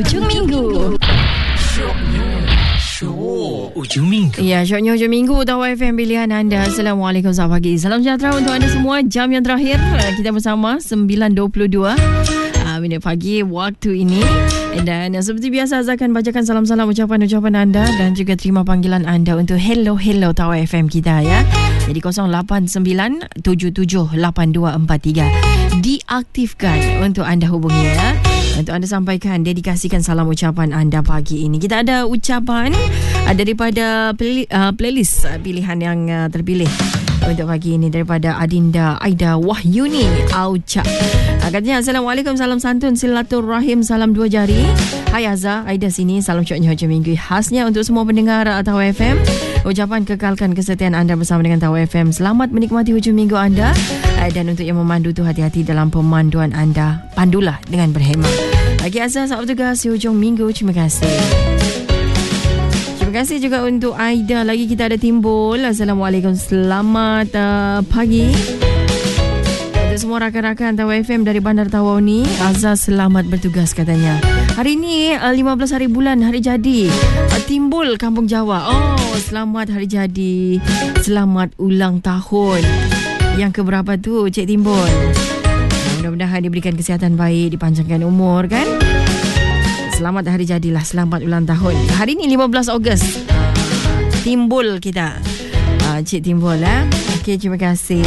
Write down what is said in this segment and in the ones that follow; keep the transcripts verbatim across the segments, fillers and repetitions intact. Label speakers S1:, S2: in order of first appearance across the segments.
S1: Hujung Minggu.
S2: Show Ujung Minggu.
S1: Ya, syoknya Hujung Minggu Tahu F M pilihan anda. Assalamualaikum, selamat pagi. Salam sejahtera untuk anda semua. Jam yang terakhir kita bersama sembilan dua puluh dua uh, minit pagi waktu ini. Dan uh, seperti biasa Azhar akan bacakan salam-salam ucapan-ucapan anda dan juga terima panggilan anda untuk Hello Hello Tahu F M kita ya. Jadi kosong lapan sembilan tujuh tujuh lapan dua empat tiga diaktifkan untuk anda hubungi ya. Untuk anda sampaikan, dedikasikan salam ucapan anda pagi ini. Kita ada ucapan uh, daripada play, uh, playlist uh, pilihan yang uh, terpilih untuk pagi ini daripada Adinda Aida Wahyuni Auca. Uh, katanya, Assalamualaikum, salam santun, silaturahim, salam dua jari. Hai Azhar, Aida sini, salam syoknya hujung minggu khasnya untuk semua pendengar uh, Tahu F M. Ucapan kekalkan kesetiaan anda bersama dengan Tahu F M. Selamat menikmati hujung minggu anda. Dan untuk yang memandu tu hati-hati dalam pemanduan anda. Pandulah dengan berhemah. Bagi Azhar, selamat bertugas di hujung minggu. Terima kasih. Terima kasih juga untuk Aida. Lagi kita ada timbul. Assalamualaikum, selamat uh, pagi. Untuk semua rakan-rakan Tahu F M dari Bandar Tawau ni, Azhar selamat bertugas katanya. Hari ni uh, lima belas hari bulan, hari jadi. Uh, timbul Kampung Jawa. Oh, selamat hari jadi. Selamat ulang tahun. Yang keberapa tu Cik Timbul? Mudah-mudahan diberikan kesihatan baik, dipanjangkan umur kan. Selamat hari jadilah, selamat ulang tahun. Hari ni lima belas Ogos. Timbul kita, uh, Cik Timbul eh. Okey, terima kasih.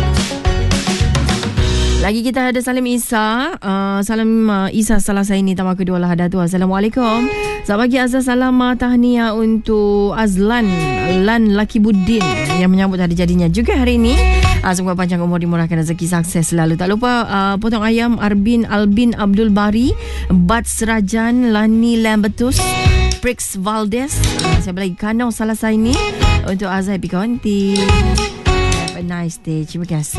S1: Lagi kita ada Salim Isa. uh, Salam uh, Isa salah saya ni tamak kedua lah ada tu. Assalamualaikum. Selamat pagi Azhar, salam tahniah untuk Azlan Lan Laki Buddin yang menyambut hari jadinya juga hari ini. Uh, semoga panjang umur, dimurahkan rezeki, sukses selalu. Tak lupa uh, potong ayam Arbin Albin Abdul Bari, Bat Serajan Lani Lambertus, Prix Valdez. uh, Siapa lagi? Kanau salah saya ni untuk Azhar Pikonti. Have a nice day. Terima kasih.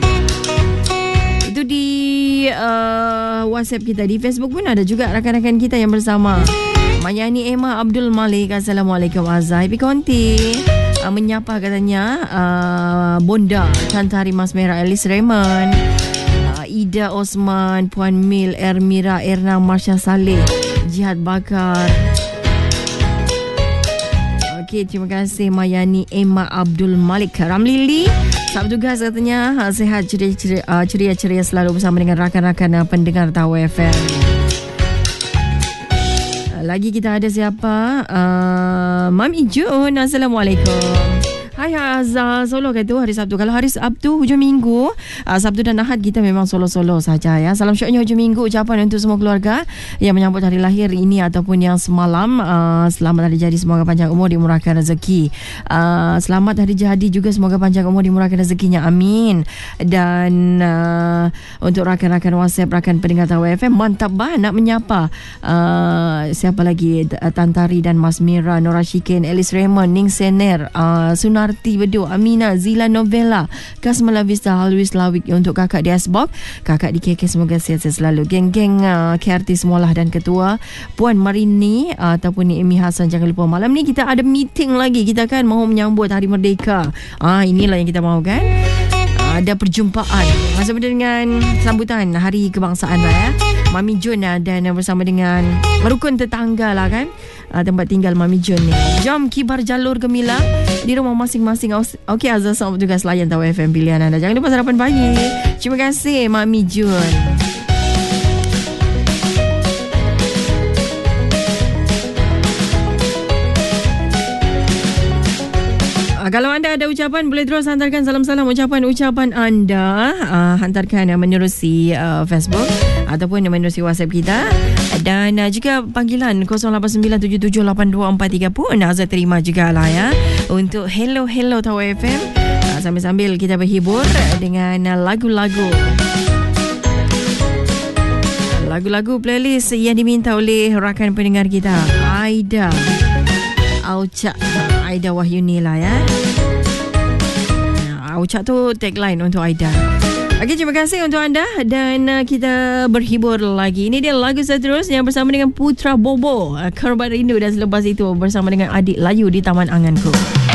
S1: Itu di uh, WhatsApp kita. Di Facebook pun ada juga rakan-rakan kita yang bersama. Mayani Emma Abdul Malik. Assalamualaikum Azhar, Happy Konti. Uh, menyapa katanya uh, Bonda Tantari Mas Merah Alice Raymond, uh, Ida Osman, Puan Mil, Ermira Erna, Marsha Saleh, Jihad Bakar. Okey, terima kasih Mayani Emma Abdul Malik. Ramlili selamat tugas katanya. uh, Sehat, ceria-ceria uh, ceria-ceria selalu bersama dengan rakan-rakan uh, pendengar Tahu F M. Lagi kita ada siapa? Uh, Mami Jun. Assalamualaikum. Hai Azhar, solo ke tu hari Sabtu. Kalau hari Sabtu hujung minggu, uh, Sabtu dan Ahad kita memang solo-solo saja ya. Salam syoknya hujung minggu. Ucapan untuk semua keluarga yang menyambut hari lahir ini ataupun yang semalam. uh, Selamat hari jadi, semoga panjang umur, dimurahkan rezeki. uh, Selamat hari jadi juga, semoga panjang umur, dimurahkan rezekinya, amin. Dan uh, untuk rakan-rakan WhatsApp, rakan pendengar Tahu F M, mantap bah nak menyapa uh, siapa lagi? Tantari dan Mas Mira, Nora Shikin, Alice Raymond, Ning Sener, uh, Sunar Arti Bedu, Amina, Zila Novella, Kasmala Vista, Halwis Lawik. Untuk kakak di Asbok, kakak di K K, semoga sihat selalu. Geng-geng uh, K R T semualah dan ketua Puan Marini uh, ataupun Amy Hassan. Jangan lupa malam ni kita ada meeting lagi. Kita kan mahu menyambut Hari Merdeka. Ah, inilah yang kita mahu kan. Uh, ada perjumpaan bersama dengan sambutan Hari Kebangsaan lah ya. Mami Jun uh, dan uh, bersama dengan rukun tetangga lah kan. Uh, tempat tinggal Mami Jun ni. Jom kibar jalur gemilang di rumah masing-masing. Okey Azhar, selamat bertugas layan Tahu F M pilihan anda. Jangan lupa sarapan pagi. Terima kasih Mami Jun. Uh, kalau anda ada ucapan, boleh terus hantarkan salam-salam ucapan-ucapan anda. uh, Hantarkan uh, menerusi uh, Facebook ataupun menerusi WhatsApp kita. Dan uh, juga panggilan kosong lapan sembilan tujuh tujuh lapan dua empat tiga pun Azhar terima juga lah ya. Untuk Hello Hello Tahu F M. uh, Sambil-sambil kita berhibur dengan uh, lagu-lagu Lagu-lagu playlist yang diminta oleh rakan pendengar kita, Aida Auca, Aida Wahyuni lah ya. Auca tu tagline untuk Aida. Okey, terima kasih untuk anda dan uh, kita berhibur lagi. Ini dia lagu seterusnya bersama dengan Putra Bobo, uh, Korban Rindu, dan selepas itu bersama dengan Adik Layu di Taman Anganku.